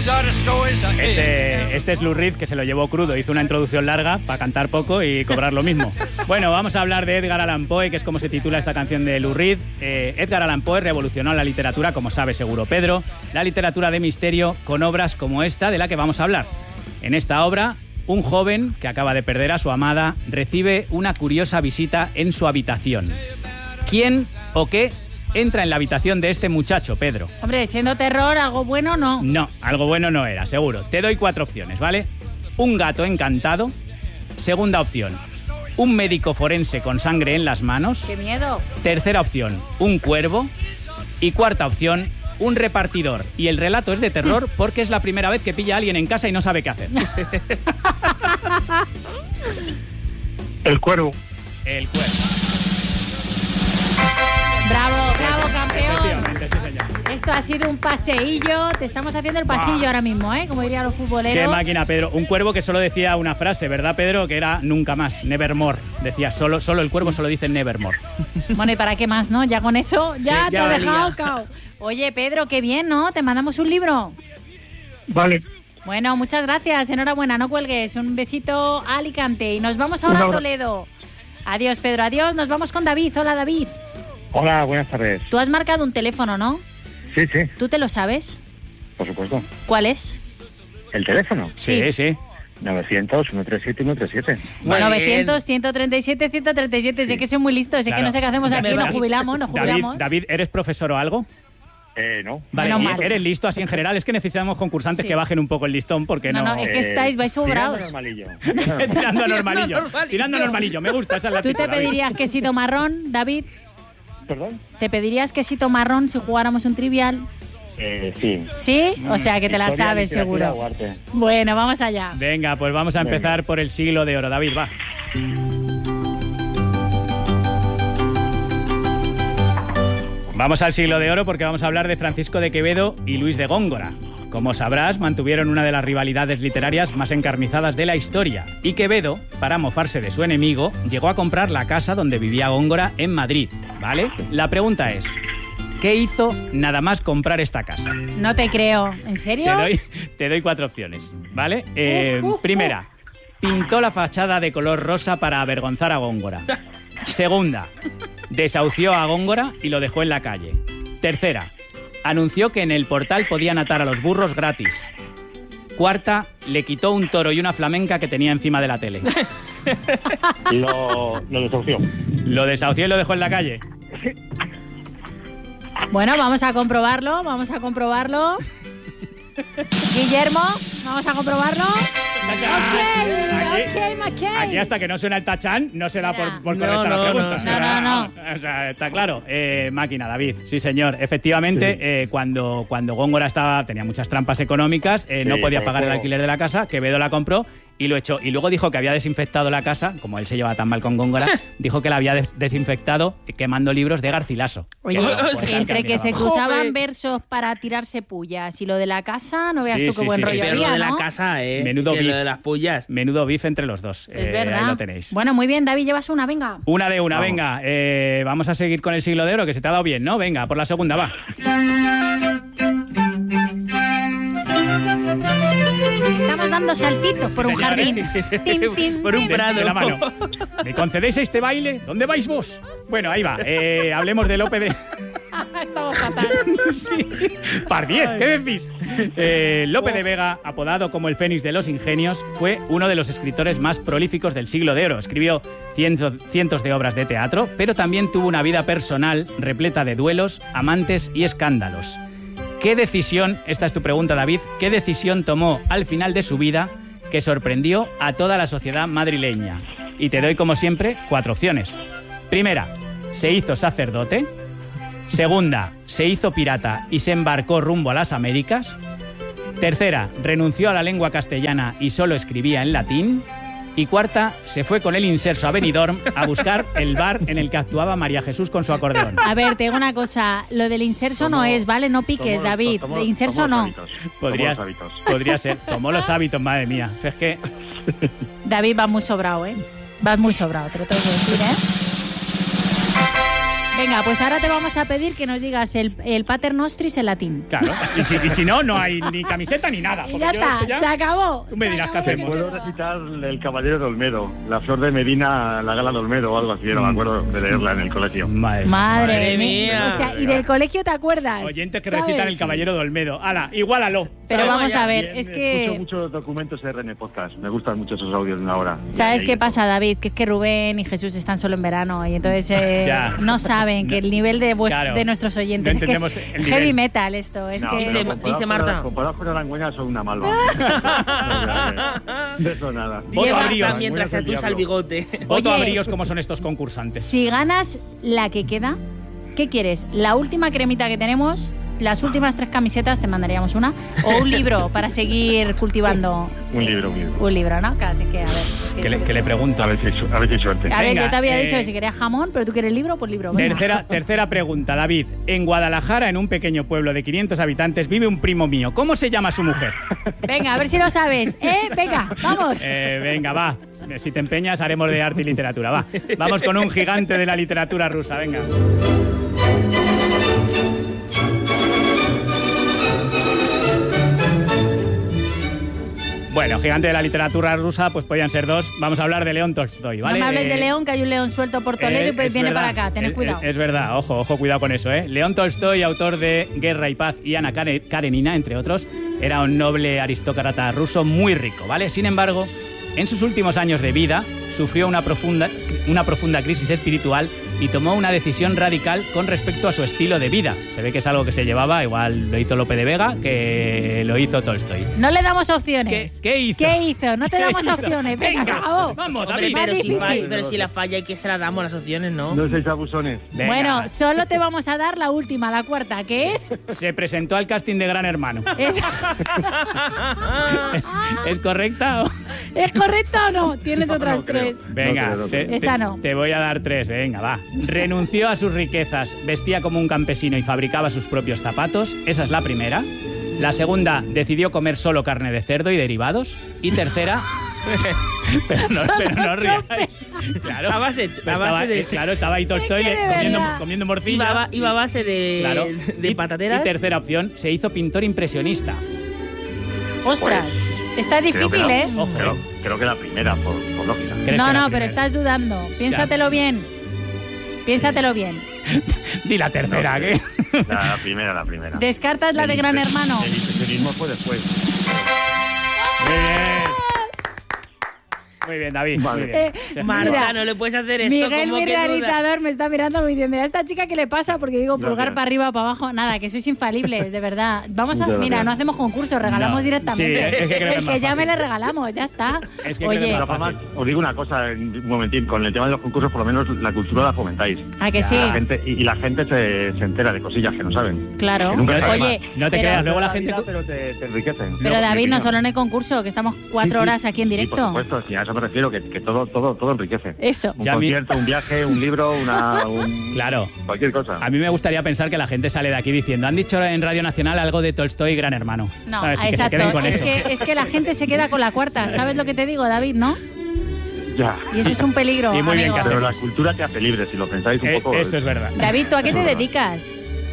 Este es Lou Reed, que se lo llevó crudo. Hizo una introducción larga para cantar poco y cobrar lo mismo. Bueno, vamos a hablar de Edgar Allan Poe, que es como se titula esta canción de Lou Reed. Edgar Allan Poe revolucionó la literatura, como sabe seguro Pedro, la literatura de misterio con obras como esta de la que vamos a hablar. En esta obra, un joven que acaba de perder a su amada recibe una curiosa visita en su habitación. ¿Quién o qué entra en la habitación de este muchacho, Pedro? Hombre, siendo terror, ¿algo bueno no? No, algo bueno no era, seguro. Te doy 4 opciones, ¿vale? Un gato encantado. Segunda opción, un médico forense con sangre en las manos. ¡Qué miedo! Tercera opción, un cuervo. Y cuarta opción, un repartidor. Y el relato es de terror porque es la primera vez que pilla a alguien en casa y no sabe qué hacer. El cuervo. El cuervo. ¡Bravo, bravo, campeón! Efectivamente, sí, señor. Esto ha sido un paseillo. Te estamos haciendo el pasillo ahora mismo, ¿eh? Como dirían los futboleros. Qué máquina, Pedro. Un cuervo que solo decía una frase, ¿verdad, Pedro? Que era nunca más, nevermore. Decía, solo el cuervo solo dice nevermore. Bueno, ¿y para qué más, no? Ya con eso, ya Sí, te ya has valía. dejado cao. Oye, Pedro, qué bien, ¿no? Te mandamos un libro. Vale. Bueno, muchas gracias. Enhorabuena, no cuelgues. Un besito a Alicante. Y nos vamos ahora a Toledo. Adiós, Pedro, adiós. Nos vamos con David. Hola, David. Hola, buenas tardes. Tú has marcado un teléfono, ¿no? Sí, sí, ¿Tú te lo sabes? por supuesto. ¿Cuál es? ¿El teléfono? Sí, sí. 900-137-137. Bueno, 900-137-137. Sé que soy muy listo, sé Claro. que no sé qué hacemos aquí, nos jubilamos. David, ¿eres profesor o algo? No. Vale, Menos mal. ¿eres listo así en general? Es que necesitamos concursantes Sí. que bajen un poco el listón porque no... No, es que vais sobrados. Tirando a normalillo. Tirando a normalillo. Me gusta, esa es la ¿Tú actitud, te David. pedirías quesito marrón, David? ¿Perdón? ¿Te pedirías quesito marrón si jugáramos un trivial? Sí. ¿Sí? O sea, que te la Historia, sabes literatura seguro. o arte. Bueno, vamos allá. Venga, pues vamos a empezar por el siglo de oro. David, va. Vamos al siglo de oro porque vamos a hablar de Francisco de Quevedo y Luis de Góngora. Como sabrás, mantuvieron una de las rivalidades literarias más encarnizadas de la historia. Y Quevedo, para mofarse de su enemigo, llegó a comprar la casa donde vivía Góngora en Madrid, ¿vale? La pregunta es, ¿qué hizo nada más comprar esta casa? No te creo. ¿En serio? Te doy 4 opciones, ¿vale? Uf. Primera, pintó la fachada de color rosa para avergonzar a Góngora. Segunda, desahució a Góngora y lo dejó en la calle. Tercera, anunció que en el portal podían atar a los burros gratis. Cuarta, le quitó un toro y una flamenca que tenía encima de la tele. Lo desahució. Lo desahució y lo dejó en la calle. Bueno, vamos a comprobarlo, Guillermo, vamos a comprobarlo. Aquí hasta que no suena el tachán no se da por correcta No, la no, pregunta. no. O sea, está claro. Máquina, David. Sí, señor. Efectivamente, cuando Góngora tenía muchas trampas económicas, no podía pagar el alquiler de la casa, Quevedo la compró y lo echó. Y luego dijo que había desinfectado la casa, como él se lleva tan mal con Góngora, dijo que la había desinfectado quemando libros de Garcilaso. Oye, Pues, entre que se miraba. cruzaban versos para tirarse pullas y lo de la casa, no veas Sí, tú sí, qué buen sí, rollo sí, Pero lo había, de la ¿no? casa, Menudo que beef. lo de las pullas. Menudo beef entre los dos. Es verdad. Ahí lo tenéis. Bueno, muy bien, David, llevas una, venga. Una de una, Vamos. venga. Vamos a seguir con el siglo de oro, que se te ha dado bien, ¿no? Venga, por la segunda, va. Estamos dando saltitos por un señor, jardín. ¿eh? Tin, tin, Por un tin. prado. De la mano. ¿Me concedéis este baile? ¿Dónde vais vos? Bueno, ahí va. Hablemos de Lope de... Estamos fatal. Sí. Pardiez, ¿qué decís? Lope de Vega, apodado como el Fénix de los Ingenios, fue uno de los escritores más prolíficos del siglo de oro. Escribió cientos de obras de teatro, pero también tuvo una vida personal repleta de duelos, amantes y escándalos. ¿Qué decisión, esta es tu pregunta, David, qué decisión tomó al final de su vida que sorprendió a toda la sociedad madrileña? Y te doy, como siempre, 4 opciones. Primera, se hizo sacerdote. Segunda, se hizo pirata y se embarcó rumbo a las Américas. Tercera, renunció a la lengua castellana y solo escribía en latín. Y cuarta, se fue con el inserso a Benidorm a buscar el bar en el que actuaba María Jesús con su acordeón. A ver, te digo una cosa, lo del inserso no es, ¿vale? No piques, David. De inserso no. Podría ser. Tomó los hábitos, madre mía. Es que... David, vas muy sobrado, ¿eh? Vas muy sobrado, te lo tengo que decir, ¿eh? Venga, pues ahora te vamos a pedir que nos digas el Pater Nostris en latín. Claro, y si no, no hay ni camiseta ni nada. Y ya está, se acabó. Tú me dirás qué Te hacemos. puedo recitar El Caballero de Olmedo, La Flor de Medina, La Gala de Olmedo o algo así, no me acuerdo de leerla en el colegio. Madre mía. O sea, y del colegio te acuerdas. Oyentes que ¿sabes? recitan El Caballero de Olmedo. ¡Hala, igualalo! Pero Vamos vamos ya. a ver, Bien, es escucho que... muchos documentos RN Podcast, me gustan mucho esos audios de una hora. ¿Sabes Y qué ahí, pasa, David? Que es que Rubén y Jesús están solo en verano y entonces Ya. no saben que el nivel de, Claro. de nuestros oyentes No es que entendemos es el heavy nivel. metal esto. Es No, que... pero Dice comparados con- Marta. Comparados con Arangüena son una malva. De eso nada. Voto Lleva- a bríos. Mientras se Bueno, atusa el bigote. Voto a Oye. bríos como son estos concursantes. Si ganas la que queda, ¿qué quieres? ¿La última cremita que tenemos? ¿Las últimas 3 camisetas te mandaríamos una? ¿O un libro para seguir cultivando? Un libro. Un libro, ¿no? Casi que, a ver. Que le pregunto. A ver si hay suerte. A ver, Venga, yo te había dicho que si querías jamón, pero tú quieres libro, pues libro. venga. Tercera pregunta, David. En Guadalajara, en un pequeño pueblo de 500 habitantes, vive un primo mío. ¿Cómo se llama su mujer? Venga, a ver si lo sabes. Venga, vamos. Venga, va. Si te empeñas, haremos de arte y literatura. Va. Vamos con un gigante de la literatura rusa. Venga. Bueno, gigante de la literatura rusa, pues podían ser 2. Vamos a hablar de León Tolstoy, ¿vale? No me hables de León, que hay un león suelto por Toledo y pues es viene verdad, para acá. Tened cuidado. Es verdad, ojo, cuidado con eso, ¿eh? León Tolstoy, autor de Guerra y Paz y Ana Karenina, entre otros, era un noble aristócrata ruso muy rico, ¿vale? Sin embargo, en sus últimos años de vida, sufrió una profunda crisis espiritual y tomó una decisión radical con respecto a su estilo de vida. Se ve que es algo que se llevaba, igual lo hizo Lope de Vega, que lo hizo Tolstoy. No le damos opciones. ¿Qué hizo? ¿Qué hizo? No te ¿Qué damos hizo? opciones. Venga, se acabó. Vamos, Hombre, David. Más pero difícil. si la falla, ¿y que se la damos las opciones, no? No seis abusones. Venga. Bueno, solo te vamos a dar la última, la cuarta, que es... Se presentó al casting de Gran Hermano. ¿Es, ¿Es correcta o...? ¿Es correcto o no? Tienes otras no creo. 3. Venga, No creo. Esa no. te voy a dar 3, venga, va. Renunció a sus riquezas, vestía como un campesino y fabricaba sus propios zapatos. Esa es la primera. La segunda, decidió comer solo carne de cerdo y derivados. Y tercera... pero no ríais. Claro, A base de- claro, estaba ahí Tolstoy Es que de comiendo, verdad. comiendo morcilla. Iba a base de, Claro. de Y- patateras. Y tercera opción, se hizo pintor impresionista. Ostras, está difícil, Creo que ¿eh? Ojo, Creo que la primera, por lógica. ¿Crees No, que la no, pero primera? estás dudando. Piénsatelo bien. Piénsatelo bien. Di la tercera, No, ¿qué? La primera. ¿Descartas la de Gran Hermano? El impresionismo fue después. Muy bien. Muy bien, David. Vale. Muy bien. Marta, Mira, no le puedes hacer esto. Miguel, como mi que duda. realizador, me está mirando y diciendo, ¿a esta chica qué le pasa? Porque digo pulgar Gracias. para arriba, para abajo. Nada, que sois infalibles, de verdad. Vamos a... Muchas Mira, gracias. no hacemos concurso, regalamos No, directamente. sí, es que creo que es El más que llame fácil. le regalamos, ya está. Es que creo Oye, que De es todas más formas, fácil. os digo una cosa, un momentín, con el tema de los concursos, por lo menos la cultura la fomentáis. ¿a que sí? La gente, y la gente se entera de cosillas que no saben. Claro. Que nunca sabe Oye, No te pero- creas, luego la gente... Pero te enriquecen. Pero David, no Mi solo opinión. en el concurso, que estamos 4 horas aquí en Y por directo. supuesto, sí, a eso me refiero, que todo enriquece. Eso. Un Ya mi- concierto, un viaje, un libro, Claro. cualquier cosa. A mí me gustaría pensar que la gente sale de aquí diciendo, han dicho en Radio Nacional algo de Tolstoy y Gran Hermano. No, ¿Sabes? Y que se exacto. queden con es, eso. es que la gente se queda con la cuarta. ¿Sabes lo que te digo, David, no? Ya. Y eso es un peligro, Y muy bien amigo. que Pero la cultura te hace libre, si lo pensáis un poco. Eso es verdad. David, ¿tú a qué te dedicas?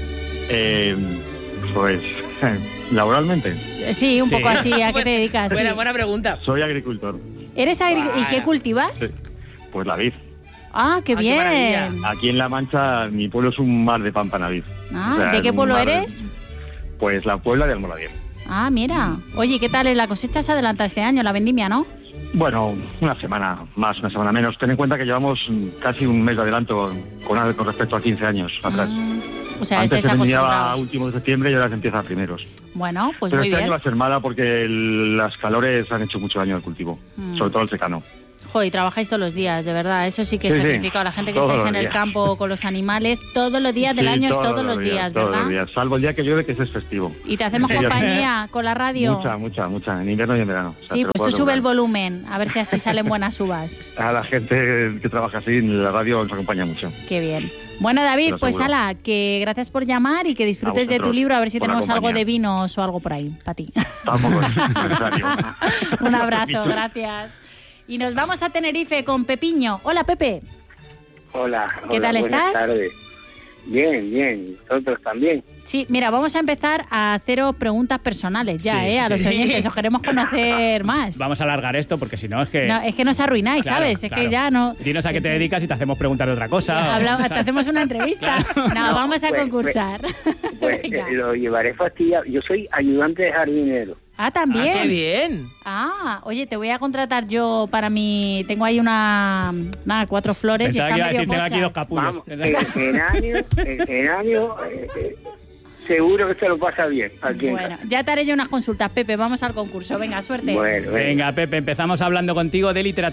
Pues, laboralmente, Sí, un Sí. poco así. ¿A qué te dedicas? Sí. Buena pregunta. soy agricultor. ¿Eres ¿Y qué Vaya. cultivas? Sí. Pues la vid. Ah, qué Ah, qué bien. maravilla. Aquí en La Mancha, mi pueblo es un mar de pampa navid. Ah, O sea, ¿de qué es un pueblo mar- eres? Pues la Puebla de Almoradía. Ah, mira. Oye, ¿qué tal? La cosecha se adelanta este año, la vendimia, ¿no? Bueno, una semana más, una semana menos. Ten en cuenta que llevamos casi un mes de adelanto con respecto a 15 años atrás. O sea, Antes estáis se vendía a acostumbrados. últimos de septiembre y ahora se empieza a primeros. Bueno, pues Pero muy este bien. año va a ser mala porque las calores han hecho mucho daño al cultivo, sobre todo el secano. Joder, y trabajáis todos los días, de verdad. Eso sí que es Sí, sí. sacrificado. La gente que Todos estáis los en el días. campo con los animales, todos los días del Sí, año es todos los días, todos ¿verdad? los días. Salvo el día que llueve, que ese es festivo. Y te hacemos Sí, compañía con la radio. Mucha, en invierno y en verano. O sea, Sí, te lo pues puedo tú sube el asegurar. volumen, a ver si así salen buenas uvas. A la gente que trabaja así en la radio nos acompaña mucho. Qué bien. Bueno, David, Pero pues seguro. ala, que gracias por llamar y que disfrutes de tu vosotros, libro, a ver si por la tenemos algo compañía. de vinos o algo por ahí, para ti. Tampoco es necesario. Un abrazo, gracias. Y nos vamos a Tenerife con Pepiño. Hola, Pepe. Hola. ¿Qué tal buenas estás? tardes. Bien, bien. Nosotros también. Sí, mira, vamos a empezar a haceros preguntas personales ya, Sí, a los sí. oyentes. Os queremos conocer más. Vamos a alargar esto porque si no es que... No, es que nos arruináis, Claro, ¿sabes? Es claro. que ya no... Dinos a qué te dedicas y te hacemos preguntar de otra cosa. Hablamos, te hacemos una entrevista. No, vamos a pues, concursar. Pues Venga. lo llevaré fastidiado. Yo soy ayudante de jardinero. Ah, también. Ah, qué bien. Ah, oye, te voy a contratar yo para mi... Tengo ahí 4 flores Pensaba y que iba están a medio decir, tengo aquí 2 mochas. capullos. Vamos, el geranio, seguro que se lo pasa bien aquí en Bueno, casa. ya te haré yo unas consultas, Pepe. Vamos al concurso. Venga, suerte. Bueno, Venga, Pepe, empezamos hablando contigo de literatura.